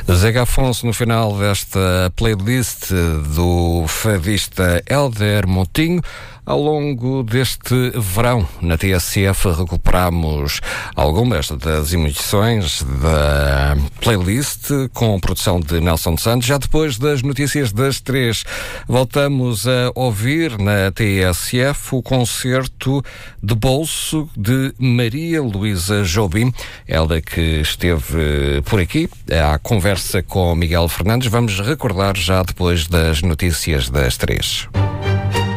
Zeca Afonso no final desta playlist do fadista Hélder Montinho. Ao longo deste verão, na TSF, recuperamos algumas das emissões da playlist com produção de Nelson Santos. Já depois das notícias das 3, voltamos a ouvir na TSF o concerto de bolso de Maria Luísa Jobim. Ela que esteve por aqui à conversa com Miguel Fernandes. Vamos recordar já depois das notícias das 3.